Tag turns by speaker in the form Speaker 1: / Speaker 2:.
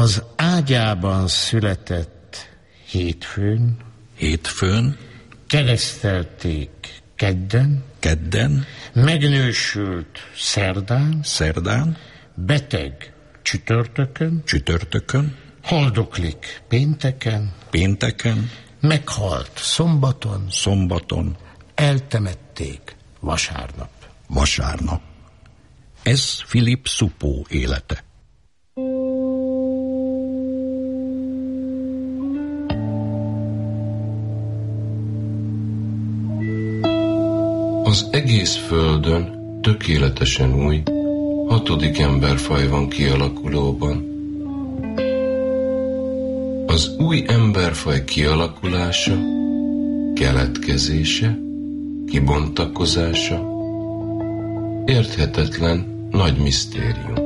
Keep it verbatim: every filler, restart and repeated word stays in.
Speaker 1: Az ágyában született hétfőn,
Speaker 2: hétfőn,
Speaker 1: keresztelték kedden,
Speaker 2: kedden,
Speaker 1: megnősült szerdán,
Speaker 2: szerdán,
Speaker 1: beteg csütörtökön,
Speaker 2: csütörtökön,
Speaker 1: haldoklik pénteken,
Speaker 2: pénteken,
Speaker 1: meghalt szombaton,
Speaker 2: szombaton,
Speaker 1: eltemették vasárnap.
Speaker 2: vasárnap. Ez Philippe Soupeau élete.
Speaker 3: Az egész földön tökéletesen új, hatodik emberfaj van kialakulóban. Az új emberfaj kialakulása, keletkezése, kibontakozása érthetetlen nagy misztérium.